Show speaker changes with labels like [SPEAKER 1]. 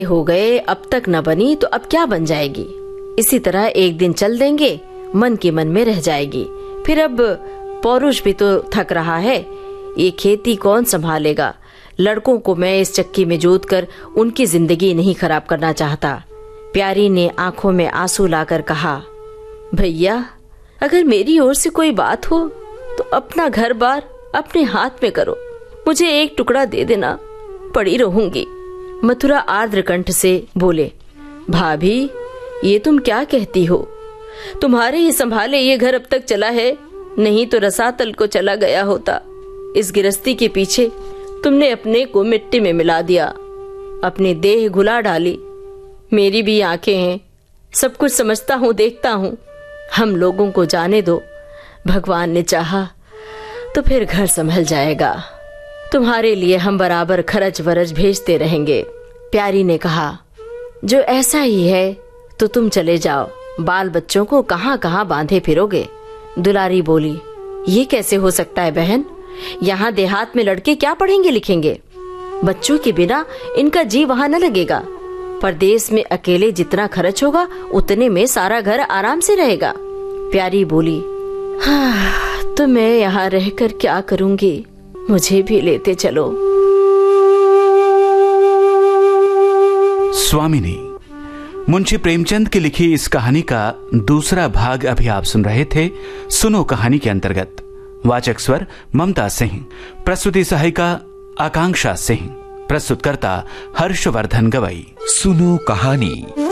[SPEAKER 1] हो गए, अब तक न बनी तो अब क्या बन जाएगी। इसी तरह एक दिन चल देंगे, मन के मन में रह जाएगी। फिर अब पौरुष भी तो थक रहा है, ये खेती कौन संभालेगा। लड़कों को मैं इस चक्की में जोत कर उनकी जिंदगी नहीं खराब करना चाहता। प्यारी ने आंखों में आंसू लाकर कहा, भैया अगर मेरी ओर से कोई बात हो तो अपना घर बार अपने हाथ में करो, मुझे एक टुकड़ा दे देना, पड़ी रहूंगी। मथुरा आर्द्र कंठ से बोले, भाभी ये तुम क्या कहती हो, तुम्हारे ही संभाले ये घर अब तक चला है, नहीं तो रसातल को चला गया होता। इस गिरस्ती के पीछे तुमने अपने को मिट्टी में मिला दिया, अपनी देह घुला डाली। मेरी भी आंखें हैं, सब कुछ समझता हूँ, देखता हूँ। हम लोगों को जाने दो, भगवान ने चाहा तो फिर घर संभल जाएगा। तुम्हारे लिए हम बराबर खर्च वरज भेजते रहेंगे। प्यारी ने कहा, जो ऐसा ही है तो तुम चले जाओ, बाल बच्चों को कहाँ कहाँ बांधे फिरोगे। दुलारी बोली, ये कैसे हो सकता है बहन, यहाँ देहात में लड़के क्या पढ़ेंगे लिखेंगे, बच्चों के बिना इनका जी वहाँ न लगेगा। परदेश में अकेले जितना खर्च होगा उतने में सारा घर आराम से रहेगा। प्यारी बोली, हाँ तो मैं यहाँ रहकर क्या करूँगी, मुझे भी लेते चलो।
[SPEAKER 2] स्वामिनी, मुंशी प्रेमचंद की लिखी इस कहानी का दूसरा भाग अभी आप सुन रहे थे। सुनो कहानी के अंतर्गत वाचक स्वर ममता सिंह, प्रस्तुति सहायिका आकांक्षा सिंह, प्रस्तुतकर्ता हर्षवर्धन गवई।
[SPEAKER 3] सुनो कहानी।